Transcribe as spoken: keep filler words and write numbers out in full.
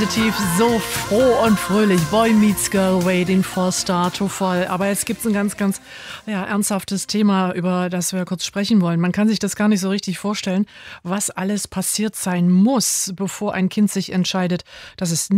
Positiv, so froh und fröhlich. Boy meets Girl, waiting for star to fall. Aber jetzt gibt es ein ganz, ganz ja, ernsthaftes Thema, über das wir kurz sprechen wollen. Man kann sich das gar nicht so richtig vorstellen, was alles passiert sein muss, bevor ein Kind sich entscheidet, dass es